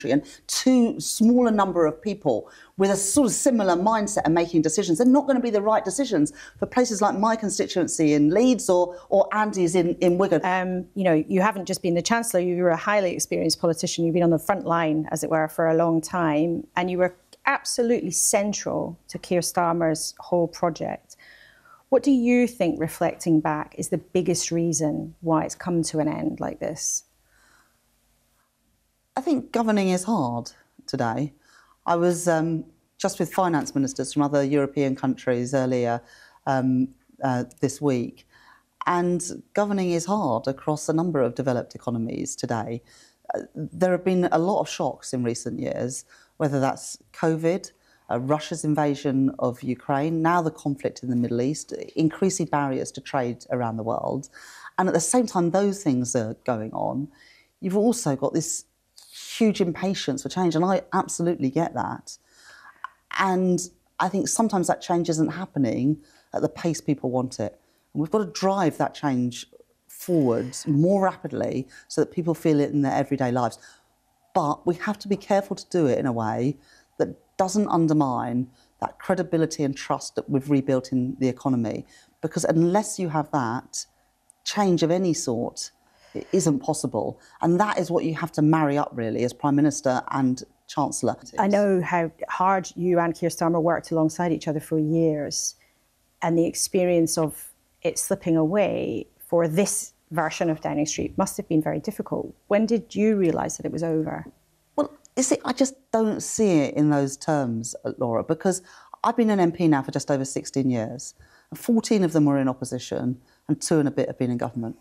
and too small a number of people with a sort of similar mindset and making decisions, they're not going to be the right decisions for places like my constituency in Leeds or Andy's in Wigan. You haven't just been the Chancellor, you were a highly experienced politician. You've been on the front line, as it were, for a long time, and you were absolutely central to Keir Starmer's whole project. What do you think, reflecting back, is the biggest reason why it's come to an end like this? I think governing is hard today. I was just with finance ministers from other European countries earlier this week, and governing is hard across a number of developed economies today. There have been a lot of shocks in recent years, whether that's COVID, Russia's invasion of Ukraine, now the conflict in the Middle East, increasing barriers to trade around the world. And at the same time those things are going on, you've also got this huge impatience for change, and I absolutely get that. And I think sometimes that change isn't happening at the pace people want it. And we've got to drive that change forward more rapidly so that people feel it in their everyday lives. But we have to be careful to do it in a way that doesn't undermine that credibility and trust that we've rebuilt in the economy. Because unless you have that, change of any sort, it isn't possible. And that is what you have to marry up, really, as Prime Minister and Chancellor. I know how hard you and Keir Starmer worked alongside each other for years, and the experience of it slipping away for this version of Downing Street must have been very difficult. When did you realise that it was over? Well, you see, I just don't see it in those terms, Laura, because I've been an MP now for just over 16 years. 14 of them were in opposition and 2 and a bit have been in government.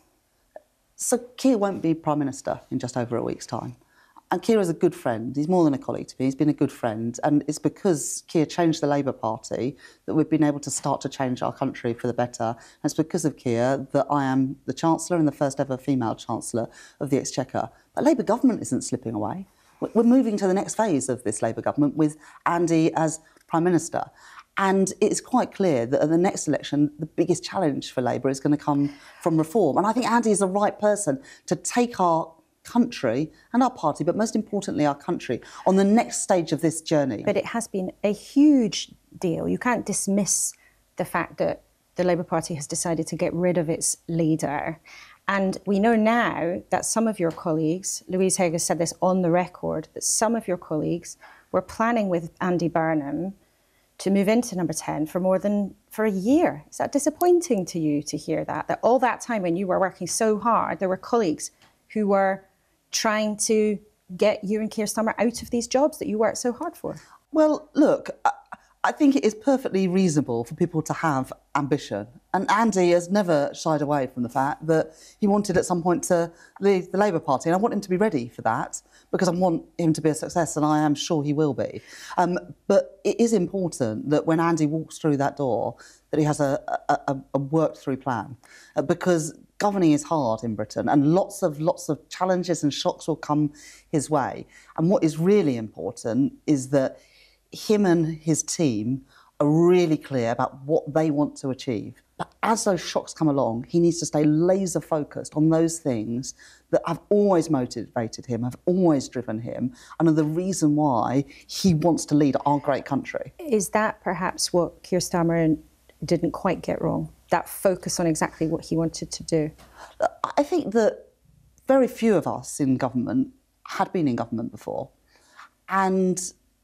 So Keir won't be Prime Minister in just over a week's time. And Keir is a good friend. He's more than a colleague to me. He's been a good friend. And it's because Keir changed the Labour Party that we've been able to start to change our country for the better. And it's because of Keir that I am the Chancellor and the first ever female Chancellor of the Exchequer. But Labour government isn't slipping away. We're moving to the next phase of this Labour government with Andy as Prime Minister. And it's quite clear that at the next election, the biggest challenge for Labour is going to come from reform. And I think Andy is the right person to take our country and our party, but most importantly our country, on the next stage of this journey. But it has been a huge deal. You can't dismiss the fact that the Labour Party has decided to get rid of its leader. And we know now that some of your colleagues, Louise Haig has said this on the record, that some of your colleagues were planning with Andy Burnham to move into number 10 for a year. Is that disappointing to you to hear that? That all that time when you were working so hard, there were colleagues who were trying to get you and Keir Starmer out of these jobs that you worked so hard for? Well, look, I think it is perfectly reasonable for people to have ambition. And Andy has never shied away from the fact that he wanted at some point to leave the Labour Party. And I want him to be ready for that because I want him to be a success, and I am sure he will be. But it is important that when Andy walks through that door, that he has a worked-through plan. Because governing is hard in Britain, and lots of challenges and shocks will come his way. And what is really important is that him and his team are really clear about what they want to achieve. But as those shocks come along, he needs to stay laser focused on those things that have always motivated him, have always driven him, and are the reason why he wants to lead our great country. Is that perhaps what Keir Starmer didn't quite get wrong? That focus on exactly what he wanted to do? I think that very few of us in government had been in government before. And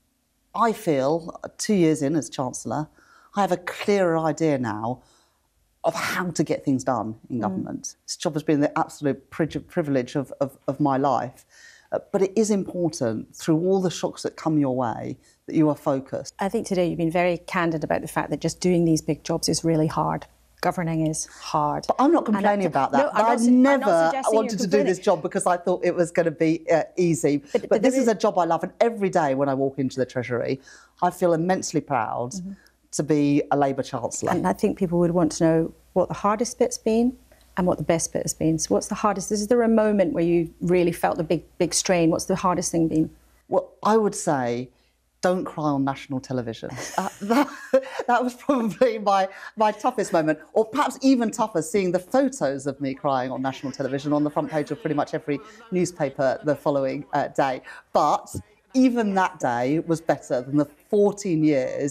I feel, 2 years in as Chancellor, I have a clearer idea now of how to get things done in government. This job has been the absolute privilege of my life. But it is important, through all the shocks that come your way, that you are focused. I think today you've been very candid about the fact that just doing these big jobs is really hard. Governing is hard. But I'm not complaining about that. No, I never wanted to do this job because I thought it was going to be easy. But this is a job I love, and every day when I walk into the Treasury, I feel immensely proud to be a Labour Chancellor. And I think people would want to know what the hardest bit's been and what the best bit has been. So what's the hardest? Is there a moment where you really felt the big strain? What's the hardest thing been? Well, I would say don't cry on national television. That was probably my toughest moment, or perhaps even tougher, seeing the photos of me crying on national television on the front page of pretty much every newspaper the following day. But even that day was better than the 14 years